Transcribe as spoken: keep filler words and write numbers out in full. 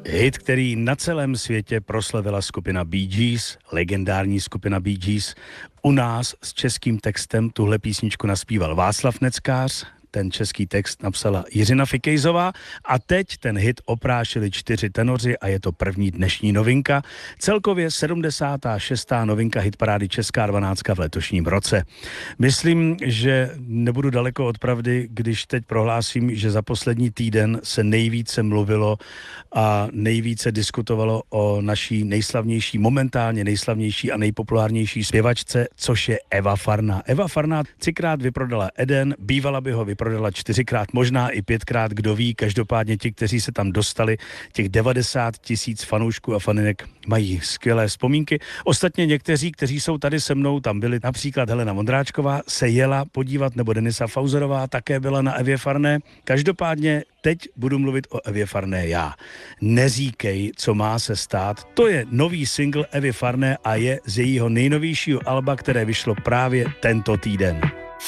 Hit, který na celém světě proslavila skupina Bee Gees, legendární skupina Bee Gees. U nás s českým textem tuhle písničku naspíval Václav Neckář, ten český text napsala Jiřina Fikejzová a teď ten hit oprášili čtyři tenoři a je to první dnešní novinka. Celkově sedmdesátá šestá novinka hitparády Česká dvanáctka v letošním roce. Myslím, že nebudu daleko od pravdy, když teď prohlásím, že za poslední týden se nejvíce mluvilo a nejvíce diskutovalo o naší nejslavnější, momentálně nejslavnější a nejpopulárnější zpěvačce, což je Eva Farná. Eva Farná třikrát vyprodala Eden, bývala by ho vyprodala čtyřikrát, možná i pětkrát, kdo ví. Každopádně ti, kteří se tam dostali, těch devadesát tisíc fanoušků a faninek, mají skvělé vzpomínky. Ostatně někteří, kteří jsou tady se mnou, tam byli například Helena Vondráčková, se jela podívat, nebo Denisa Fauzerová také byla na Evě Farné. Každopádně teď budu mluvit o Evě Farné já. Neříkej, co má se stát. To je nový single Evy Farné a je z jejího nejnovějšího alba, které vyšlo právě tento týden.